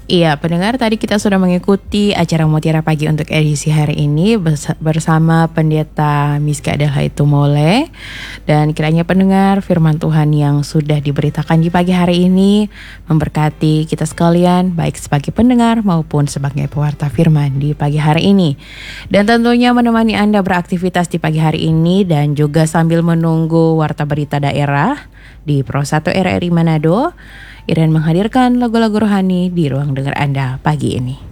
Iya, pendengar, tadi kita sudah mengikuti acara Mutiara Pagi untuk edisi hari ini bersama Pendeta Miska Adelhaitu Mole. Dan kiranya pendengar firman Tuhan yang sudah diberitakan di pagi hari ini memberkati kita sekalian, baik sebagai pendengar maupun sebagai pewarta firman di pagi hari ini. Dan tentunya menemani Anda beraktivitas di pagi hari ini dan juga sambil menunggu warta berita daerah di Pro 1 RRI Manado, Iren menghadirkan lagu-lagu rohani di ruang dengar Anda pagi ini.